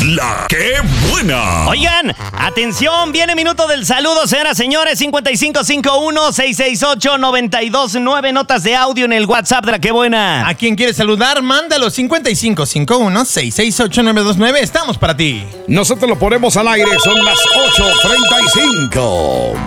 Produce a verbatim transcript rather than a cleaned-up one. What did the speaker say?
La que buena. Oigan, atención, viene minuto del saludo, señoras, señores. cincuenta y cinco cincuenta y uno, seiscientos sesenta y ocho, noventa y dos nueve, notas de audio en el WhatsApp de La que buena. ¿A quién quieres saludar? Mándalo. cincuenta y cinco cincuenta y uno, seiscientos sesenta y ocho, novecientos veintinueve. Estamos para ti. Nosotros lo ponemos al aire, son las ocho treinta y cinco.